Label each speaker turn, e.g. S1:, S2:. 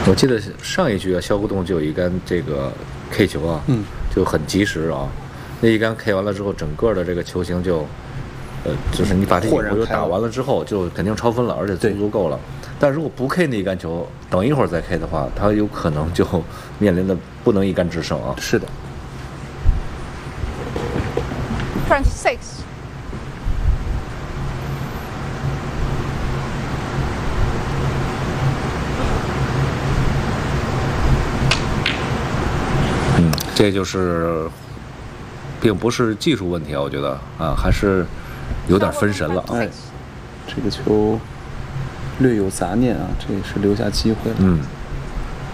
S1: 我记得上一局啊，肖国栋就有一杆这个 K 球啊，就很及时啊。那一杆 K 完了之后，整个的这个球形就，就是你把这几回合打完了之后，就肯定超分了，而且足够了。但如果不 K 那一杆球，等一会儿再 K 的话，他有可能就面临的不能一杆制胜啊。
S2: 是的。
S3: 26.
S1: 这就是并不是技术问题啊，我觉得啊，还是有点分神了啊。
S2: 这个球略有杂念啊，这也是留下机会了。